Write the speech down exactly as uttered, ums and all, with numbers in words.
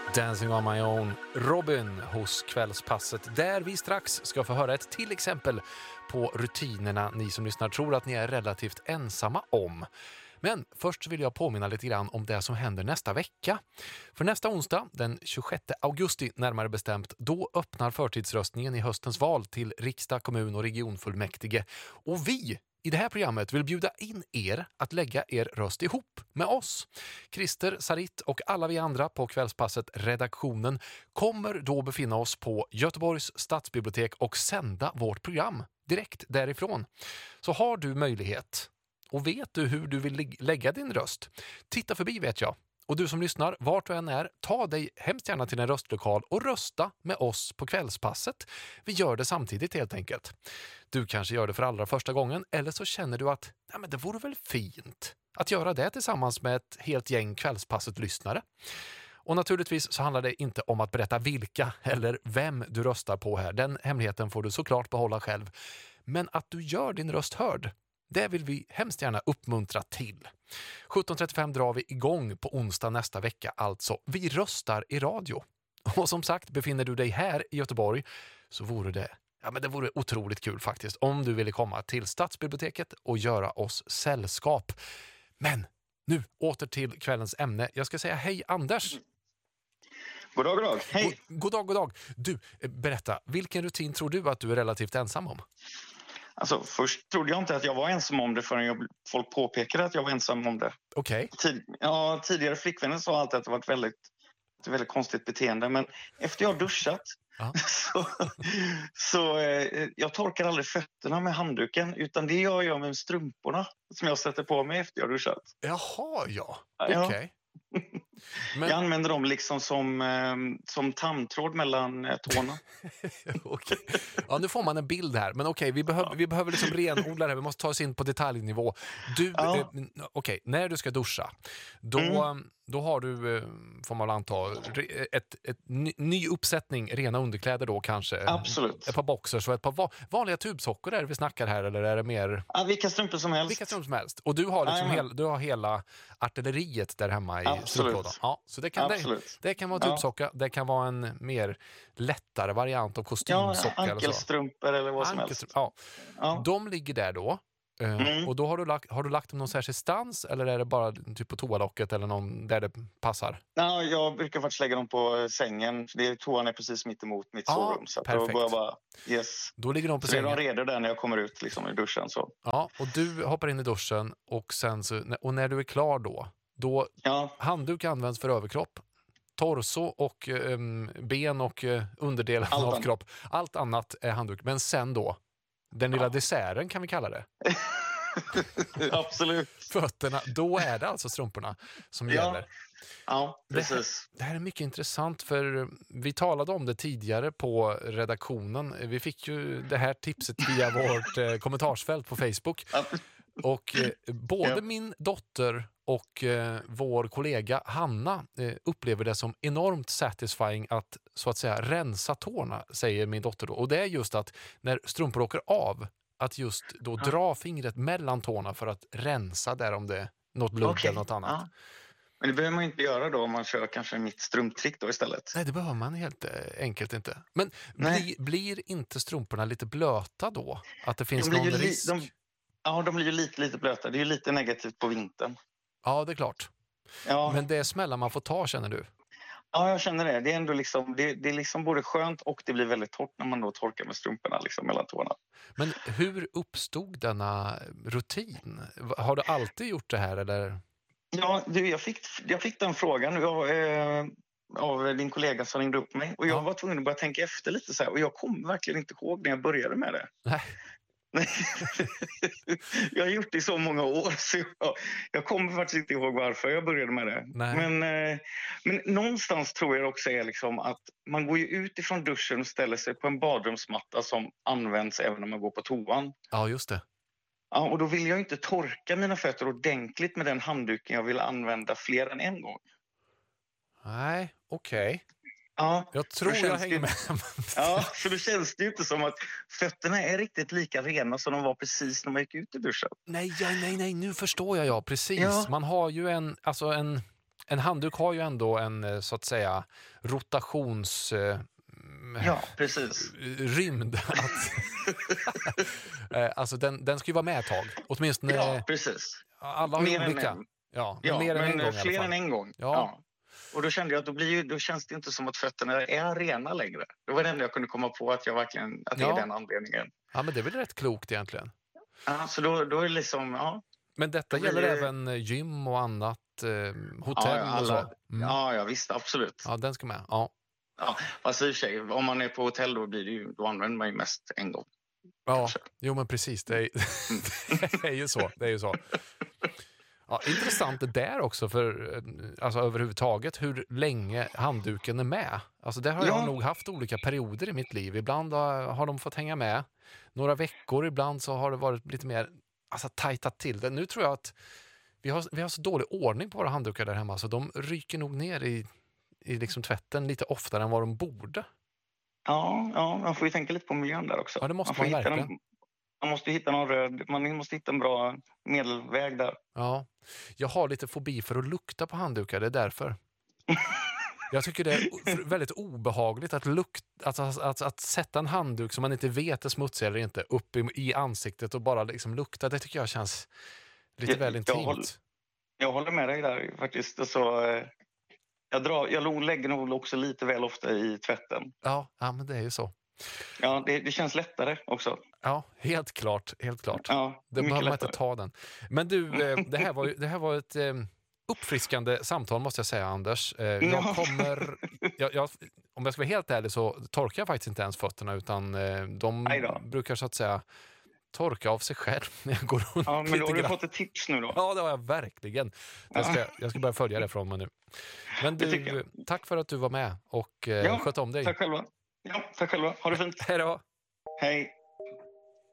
Dancing on my own, Robin hos Kvällspasset, där vi strax ska få höra ett till exempel på rutinerna ni som lyssnar tror att ni är relativt ensamma om. Men först vill jag påminna lite grann om det som händer nästa vecka. För nästa onsdag, den tjugosjätte augusti närmare bestämt, då öppnar förtidsröstningen i höstens val till riksdag, kommun och regionfullmäktige. Och vi i det här programmet vill bjuda in er att lägga er röst ihop med oss. Christer, Sarit och alla vi andra på Kvällspasset redaktionen kommer då befinna oss på Göteborgs stadsbibliotek och sända vårt program direkt därifrån. Så har du möjlighet och vet du hur du vill lägga din röst, titta förbi vet jag. Och du som lyssnar, vart du än är, ta dig hemskt gärna till en röstlokal och rösta med oss på Kvällspasset. Vi gör det samtidigt helt enkelt. Du kanske gör det för allra första gången, eller så känner du att ja, men det vore väl fint att göra det tillsammans med ett helt gäng Kvällspasset-lyssnare. Och naturligtvis så handlar det inte om att berätta vilka eller vem du röstar på här. Den hemligheten får du såklart behålla själv. Men att du gör din röst hörd, det vill vi hemskt gärna uppmuntra till. sjutton trettiofem drar vi igång på onsdag nästa vecka alltså. Vi röstar i radio. Och som sagt, befinner du dig här i Göteborg så vore det, ja, men det vore otroligt kul faktiskt om du ville komma till Stadsbiblioteket och göra oss sällskap. Men nu åter till kvällens ämne. Jag ska säga hej Anders. God dag, god dag. Hej. God, god dag, god dag. Du, berätta, vilken rutin tror du att du är relativt ensam om? Alltså, först trodde jag inte att jag var ensam om det förrän jag, folk påpekade att jag var ensam om det. Okej. Okay. Tid, ja, tidigare flickvänner sa alltid att det var ett väldigt, ett väldigt konstigt beteende. Men efter jag har duschat ah. så, så eh, jag torkar aldrig fötterna med handduken. Utan det gör jag med strumporna som jag sätter på mig efter jag har duschat. Jaha, ja. Okej. Okay. Men... Jag använder dem liksom som, eh, som tandtråd mellan eh, tårna. Okay. Ja, nu får man en bild här. Men okej, okay, vi, behöver, ja. vi behöver liksom renodla det här. Vi måste ta oss in på detaljnivå. Du, ja. eh, okej, okay, när du ska duscha, då, mm. då har du, eh, får man anta, ett, ett ny, ny uppsättning rena underkläder då kanske. Absolut. Ett par boxers och ett par va- vanliga tubsockor är det vi snackar här, eller är det mer? Ja, vilka strumpor som helst. Vilka strumpor som helst. Och du har liksom hel, du har hela artilleriet där hemma i strumplådan. Ja, så det kan, det, det kan vara tubsocka, ja. Det kan vara en mer lättare variant av kostymsocka. Ja, ankelstrumpor eller, eller vad som helst. Ja. Ja. De ligger där då. Mm. Och då har du, lagt, har du lagt dem någon särskild stans eller är det bara typ på toalocket eller någon där det passar? Ja, jag brukar faktiskt lägga dem på sängen. Det är, toan är precis mitt emot mitt ja, sovrum. Så perfekt. Då, bara, yes. Då ligger de på så sängen. Så är de redo där när jag kommer ut liksom, i duschen. Så. Ja, och du hoppar in i duschen och, sen så, och när du är klar då, då ja. handduk används för överkropp. Torso och um, ben och uh, underdelen Allt av kropp. Allt annat är handduk. Men sen då, den lilla ja. desserten kan vi kalla det. Absolut. Fötterna, då är det alltså strumporna som ja. gäller. Ja, precis. Det, det här är mycket intressant för vi talade om det tidigare på redaktionen. Vi fick ju det här tipset via vårt eh, kommentarsfält på Facebook. Och eh, både ja. min dotter och eh, vår kollega Hanna eh, upplever det som enormt satisfying att så att säga rensa tårna, säger min dotter då. Och det är just att när strumpor åker av, att just då ja. dra fingret mellan tårna för att rensa där om det är något ludd okay. eller något annat. Ja. Men det behöver man inte göra då om man kör kanske mitt strumptrick då istället. Nej, det behöver man helt enkelt inte. Men bli, blir inte strumporna lite blöta då? Att det finns de någon li- risk? De, ja, de blir ju lite, lite blöta. Det är ju lite negativt på vintern. Ja, det är klart. Ja. Men det är smällar man får ta, känner du? Ja, jag känner det. Det är ändå liksom, det, det är liksom både skönt och det blir väldigt torrt när man då torkar med strumporna liksom mellan tårna. Men hur uppstod denna rutin? Har du alltid gjort det här eller? Ja, du, jag, fick, jag fick den frågan jag, eh, av din kollega som ringde upp mig. Och jag ja. var tvungen att börja tänka efter lite så här. Och jag kommer verkligen inte ihåg när jag började med det. Nej. Jag har gjort det i så många år så jag, jag kommer faktiskt inte ihåg varför jag började med det. Men, eh, men någonstans tror jag också är liksom att man går ju ut ifrån duschen och ställer sig på en badrumsmatta som används även när man går på toan. Ja, just det. Ja, och då vill jag inte torka mina fötter ordentligt med den handduken jag vill använda fler än en gång. Nej, okej. Okay. Ja, jag tror jag hänger med. Ja, för då känns det ju inte som att fötterna är riktigt lika rena som de var precis när man gick ut i duschen. Nej, ja, nej, nej, nu förstår jag, ja, precis. Ja. Man har ju en, alltså en, en handduk har ju ändå en, så att säga, rotations... Ja, precis. Rymd. Att, alltså den, den ska ju vara med ett tag. Åtminstone... Ja, precis. Alla har mer olika. Än ja, ja, mer än en gång. Fler än en gång. Ja. Ja. Och då kände jag att då, blir ju, då känns det inte som att fötterna är rena längre. Det var det enda jag kunde komma på, att jag verkligen att det ja. är den anledningen. Ja, men det är väl rätt klokt egentligen. Ja, så då, då är det liksom, ja. Men detta då gäller blir... även gym och annat, eh, hotell ja, alla... och så. Mm. Ja, ja, visst, absolut. Ja, den ska med. Ja. Ja, alltså i och för sig, om man är på hotell då blir det ju, då använder man ju mest en gång. Ja, kanske. Jo men precis, det är, det är ju så, det är ju så. Ja, intressant det där också, för alltså överhuvudtaget hur länge handduken är med. Alltså det har jag ja. nog haft olika perioder i mitt liv. Ibland har, har de fått hänga med några veckor, ibland så har det varit lite mer alltså, tajtat till det. Nu tror jag att vi har, vi har så dålig ordning på våra handdukar där hemma, så de ryker nog ner i, i liksom tvätten lite oftare än vad de borde. Ja, ja, man får ju tänka lite på miljön där också. Ja, det måste man, man verkligen. En, man måste hitta någon röd, man måste hitta en bra medelväg där. Ja, jag har lite fobi för att lukta på handdukar, det är därför. Jag tycker det är väldigt obehagligt att, lukt, att, att, att, att sätta en handduk som man inte vet är smutsig eller inte upp i, i ansiktet och bara liksom lukta. Det tycker jag känns lite jag, väl intimt. Jag håller, jag håller med dig där faktiskt. Så, jag, drar, jag lägger nog också lite väl ofta i tvätten. Ja, ja men det är ju så. Ja, det, det känns lättare också. Ja, helt klart. Helt klart. Ja, det behöver man inte ta den. Men du, det här var, det här var ett uppfriskande samtal måste jag säga, Anders. Jag kommer, jag, jag, om jag ska vara helt ärlig så torkar jag faktiskt inte ens fötterna, utan de brukar så att säga torka av sig själv när jag går runt. Ja, men då har du fått ett tips nu då. Ja, det har jag verkligen. Jag ska, jag ska börja följa det från mig nu. Men du, tack för att du var med och ja, sköt om dig. Tack själva. Ja, tack själva. Ha det fint. Hej då. Hej.